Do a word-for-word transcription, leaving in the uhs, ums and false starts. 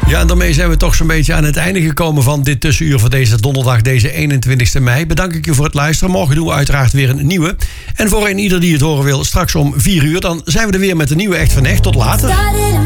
Ja, en daarmee zijn we toch zo'n beetje aan het einde gekomen van dit tussenuur van deze donderdag, deze eenentwintigste mei. Bedank ik je voor het luisteren. Morgen doen we uiteraard weer een nieuwe. En voor een ieder die het horen wil, straks om vier uur, dan zijn we er weer met een nieuwe Echt van Echt. Tot later.